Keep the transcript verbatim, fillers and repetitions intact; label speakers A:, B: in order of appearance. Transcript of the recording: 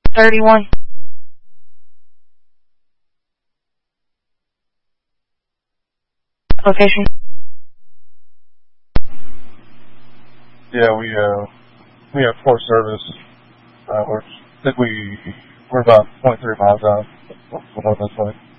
A: thirty-one. Location.
B: Yeah, we uh we have poor service. Uh, we're I think we we're about twenty-three miles out. We'll go this way.